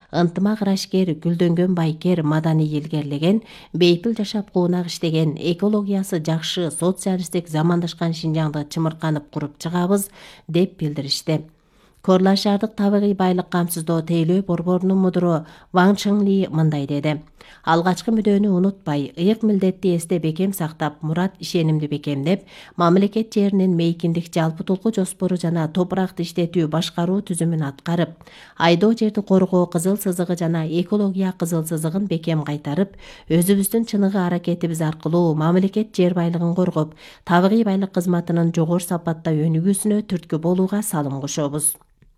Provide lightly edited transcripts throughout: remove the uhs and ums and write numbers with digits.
ынтымак ырашкер, гүлдөнгөн байкер, маданий илгерлеген, бейпил жашап куунак иштеген, экологиясы жакшы, социалисттик замандашкан Шинжаңды чымырканып куруп чыгабыз деп билдиришти. Корла шаардык табигый байлык камсыздоо тейлөө борборунун мудуру Ван Чыңли мындай деди. Алгачкы мүдөнү унутпай, ыйык милдетти эсте бекем сактап, мурат ишенимди бекемдеп, мамлекет жеринин мейкиндик жалпы толку жоспору жана топуракты иштетүү башкаруу түзүмүн аткарып, айдоо жерди коргоо кызыл сызыгы жана экология кызыл сызыгын бекем кайтарып, өзүбүздүн чыныгы аракетибиз аркылуу мамлекет жер байлыгын коргоп, табигый байлык кызматынын жогору сапатта өнүгүүсүнө түрткү болууга салым кошобуз.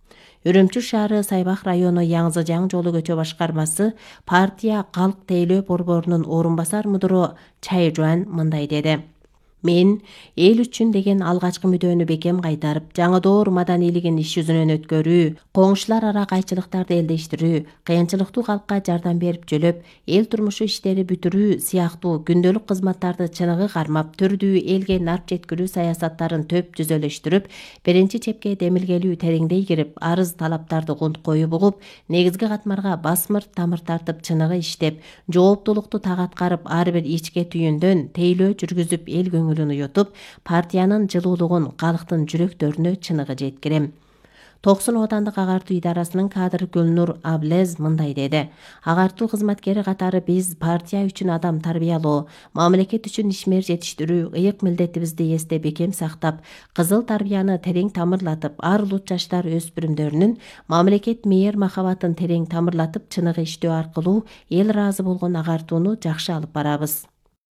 Үрүмчү шаары Сайбак району Яңзы Жаң жолу көчө башкармасы партия калк тейлөө борборунун орун басар мудуру Чай Жуан мындай деди. Мен эл үчүн деген алгачкы мүдөнү бекем кайтарып, жаңы маданийлигин иш жүзүнөн өткөрүү, коңшулар ара кайчылыктарды элдештирүү, кыйынчылыктуу калкка жардам берип жөлөп, эл турмушу иштери бүтүрүү сыяктуу күндөлүк кызматтарды чыныгы кармап, түрдүү элге нарп жеткирүү саясаттарын төп түзөлөштүрүп, биринчи чепке демилгелүү тереңдей кирип, арыз талаптарды кунт коюп угуп, негизги катмарга басмырт тамыр тартып чыныгы иштеп, жооптулукту так аткарып, ар бир ичке түйүндөн тейлөө жүргүзүп, эл көңүлүн уютуп, партиянын жылуулугун калктын жүрөктөрүнө чыныгы жеткирем. Токсон оодандык агартуу идарасынын кадры Гүлнур Аблез мындай деди. Агартуу кызматкери катары биз партия үчүн адам тарбиялоо, мамлекет үчүн ишмер жетиштирүү, ыйык милдетибизди эсте бекем сактап, кызыл тарбияны терең тамырлатып, ар улут жаштар өспүрүмдөрүнүн мамлекет мээр махабатын терең тамырлатып, чыныгы иштөө аркылуу эл ыраазы болгон агартууну жакшы алып барабыз.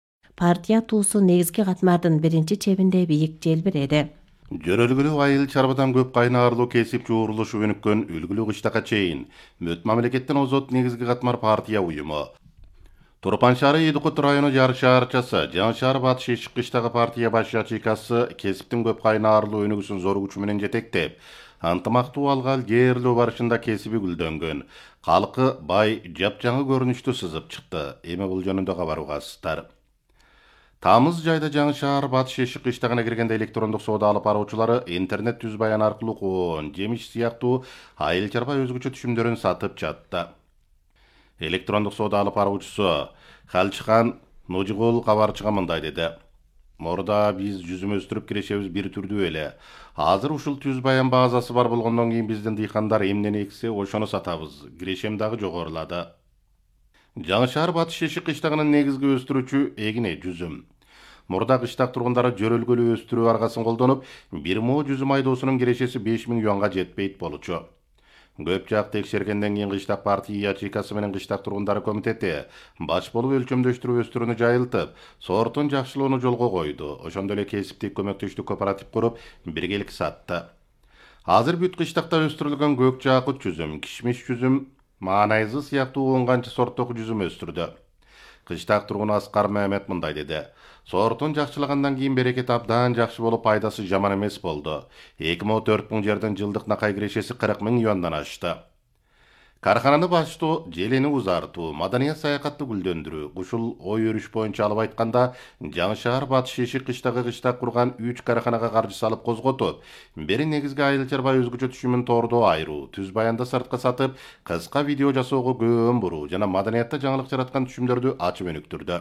Партия туусу негизги катмардын биринчи чебинде бийик желбиреди. Жөрөлгүлүү айыл чарбадан көп кайнарлуу кесип жуурулушу өнүккөн үлгүлүү кыштакка чейин мөт мамлекеттен озот негизги катмар партия уюму. Турпан шаары Идукут району Жар шаарчасы, Жаңы шаар Батыш Эшик кыштагы партия баш ячейкасы кесиптин көп кайнарлуу өнүгүүсүн зор күчү менен жетектеп, ынтымактуу алгал жээрлөө барышында кесиби гүлдөнгөн, калкы бай жапжаңы көрүнүштү сызып чыкты. Эми бул жөнүндө кабар угасыздар. Тамыз жайда Жаңы шаар Батыш Эшик кыштагына киргенде электрондук соода алып баруучулары интернет түз баян аркылуу коон, жемиш сыяктуу айыл чарба өзгөчө түшүмдөрүн сатып жатты. Электрондук соода алып баруучусу Халчыхан Ножигол кабарчыга мындай деди. Мурда биз жүзүм өстүрүп кирешебиз бир түрдүү эле. Азыр ушул түз баян базасы бар болгондон кийин биздин дыйкандар эмнени эксе, ошону сатабыз. Кирешем дагы жогорулады. Жаңы шаар Батыш Эшик кыштагынын негизги өстүрүүчү эгине жүзүм. Мурда кыштак тургундары жөрөлгөлүү өстүрүү аргасын колдонуп, бир мо жүзүм айдоосунун кирешеси 5000 юанга жетпейт болчу. Көп жак текшергенден кийин кыштак партия ячейкасы менен кыштак тургундары комитети баш болуп өлчөмдөштүрүү өстүрүүнү жайылтып, сортун жакшылоону жолго койду. Ошондой эле кесиптик көмөктөштүк кооператив куруп, биргелик сатты. Азыр бүт кыштакта өстүрүлгөн көк жаакут жүзүм, кишмиш жүзүм, маанайзы сыяктуу 10 канча сорттогу жүзүм өстүрдү. Кыштак тургуну Аскар Мehmet мындай деди. Сортун жакшылагандан кийин берекет абдан жакшы болуп, пайдасы жаман эмес болду. 2-4 жерден жылдык накай кирешеси 40 000 юандан ашты. Кархананы баштоо, желени узартуу, маданият саякатты гүлдөндүрүү. Ушул ой өрүш боюнча алып айтканда, Жаңы шаар Батыш Эшик кыштагы кыштак курган 3 карханага каржы салып козготуп, бири негизги айыл чарба өзгөчө түшүмүн тоордо айыруу, түз баянды сыртка сатып, кыска видео жасоого көөн буруу жана маданиятта жаңылык жараткан түшүмдөрдү ачып өнүктүрдү.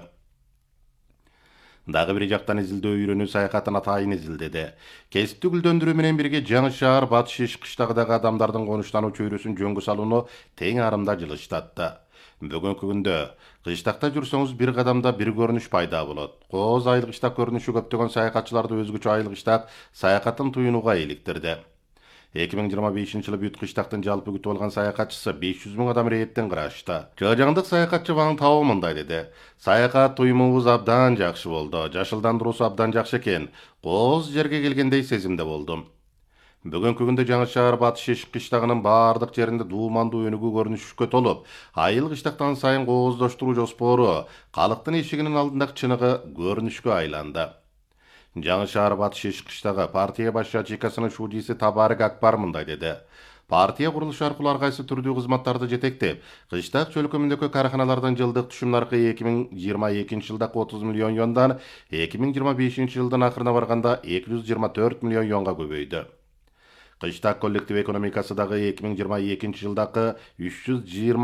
Дагы бир жактан изилдөө үйрөнүү саякатын атайын изилдеди. Кесипти гүлдөндүрүү менен бирге Жаңы шаар Батыш Эшик кыштагыдагы адамдардын конуштануу чөйрөсүн жөнгө салууну тең арымда жылыштатты. Бүгүнкү күндө кыштакта жүрсөңүз бир кадамда бир көрүнүш пайда болот. Кооз айыл кыштак көрүнүшү көптөгөн саякатчыларды өзгөчө айыл кыштак саякатын туюнууга иликтирди. 2025-жылы бүт кыштактын жалпы күтүп алган саякатчысы 500 000 адам рейдтен кырашты. Жыгажаңдык саякатчы Ваң Тао мындай деди. Саякат туюмубуз абдан жакшы болду. Жашылдандыруусу абдан жакшы экен. Кооз жерге келгендей сезимде болдум. Бүгүнкү күндө Жаңы шаар Батыш Эшик кыштагынын баардык жеринде дуумандуу өнүгүү көрүнүшкө толуп, айыл кыштактан сайын кооздоштуруу жоспору калктын эшигинин алдындагы чыныгы көрүнүшкө айланды. Жаңы шаар Батыш Эшик кыштагы партия баш ячейкасынын шудийси Табарык Акбар мындай деди. Партия курулушу аркылуу ар кайсы түрдүү кызматтарды жетектеп, кыштак чөлкөмүндөгү карханалардын жылдык түшүм наркы 2022 жылдагы 30 миллион юандан 2025 жылдын акырына барганда 224 миллион юанга көбөйдү. Кыштак коллектив экономикасы дагы 2022 жылдагы 320